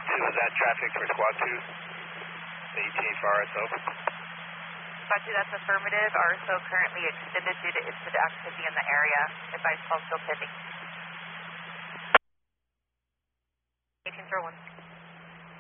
2, is that traffic for Squad 2? The ETA for RSO? Squad 2, that's affirmative. RSO currently extended due to incident activity in the area. Advice call still pending. 18 for 1.